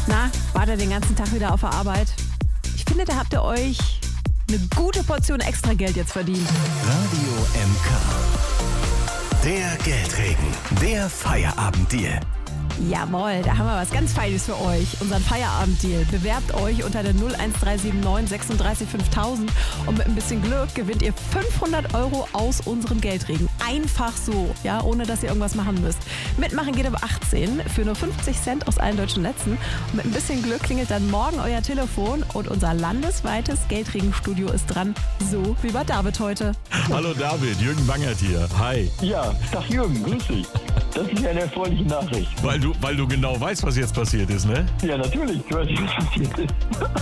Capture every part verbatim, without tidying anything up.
Na, wart ihr den ganzen Tag wieder auf der Arbeit? Ich finde, da habt ihr euch eine gute Portion Extrageld jetzt verdient. Radio M K. Der Geldregen. Der Feierabenddeal. Jawohl, da haben wir was ganz Feines für euch. Unseren Feierabenddeal. Bewerbt euch unter der null eins drei sieben neun sechsunddreißig fünftausend und mit ein bisschen Glück gewinnt ihr fünfhundert Euro aus unserem Geldregen. Einfach so, ja, ohne dass ihr irgendwas machen müsst. Mitmachen geht ab achtzehn für nur fünfzig Cent aus allen deutschen Netzen. Und mit ein bisschen Glück klingelt dann morgen euer Telefon und unser landesweites Geldregenstudio ist dran. So wie bei David heute. Hallo David, Jürgen Bangert hier. Hi. Ja, Tag Jürgen, grüß dich. Das ist ja eine erfreuliche Nachricht. Weil du, weil du genau weißt, was jetzt passiert ist, ne? Ja, natürlich, ich weiß, was passiert ist.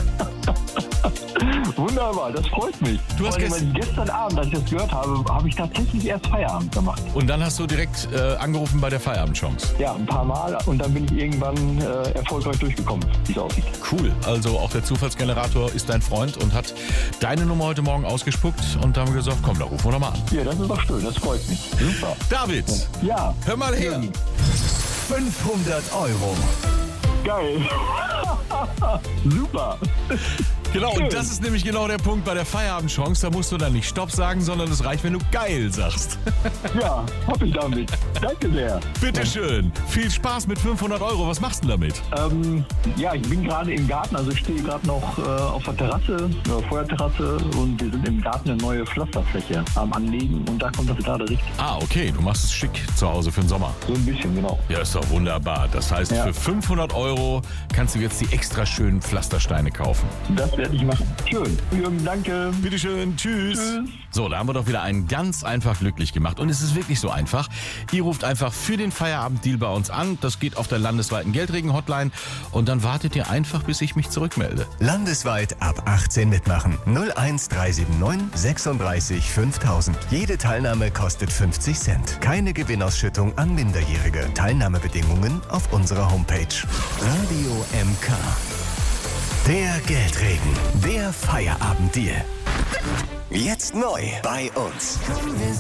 Wunderbar, das freut mich. Du hast Vor allem, gest- weil gestern Abend, als ich das gehört habe, habe ich tatsächlich erst Feierabend gemacht. Und dann hast du direkt äh, angerufen bei der Feierabendchance. Ja, ein paar Mal und dann bin ich irgendwann äh, erfolgreich durchgekommen, wie es aussieht. Cool. Also auch der Zufallsgenerator ist dein Freund und hat deine Nummer heute Morgen ausgespuckt und da haben wir gesagt, komm, da rufen wir doch mal an. Ja, das ist doch schön, das freut mich. Super. David, Ja, hör mal her. fünfhundert Euro. geil. Super. Genau, und das ist nämlich genau der Punkt bei der Feierabendchance. Da musst du dann nicht Stopp sagen, sondern es reicht, wenn du geil sagst. Ja, hab ich damit. Danke sehr. Bitteschön. Viel Spaß mit fünfhundert Euro. Was machst du denn damit? Ähm, ja, ich bin gerade im Garten, also ich stehe gerade noch äh, auf der Terrasse, äh, Feuerterrasse und wir sind im Garten eine neue Pflasterfläche am Anlegen und da kommt das gerade richtig. Ah, okay. Du machst es schick zu Hause für den Sommer. So ein bisschen, genau. Ja, ist doch wunderbar. Das heißt, Ja. für fünfhundert Euro kannst du jetzt die extra schönen Pflastersteine kaufen. Das werde ich machen. Schön. Jürgen, danke. Bitteschön, tschüss. Tschüss. So, da haben wir doch wieder einen ganz einfach glücklich gemacht. Und es ist wirklich so einfach. Ihr ruft einfach für den Feierabenddeal bei uns an. Das geht auf der landesweiten Geldregen-Hotline. Und dann wartet ihr einfach, bis ich mich zurückmelde. Landesweit ab achtzehn mitmachen. null eins drei sieben neun sechsunddreißig fünftausend. Jede Teilnahme kostet fünfzig Cent. Keine Gewinnausschüttung an Minderjährige. Teilnahmebedingungen auf unserer Homepage. Radio M K. Der Geldregen. Der Feierabenddeal. Jetzt neu bei uns.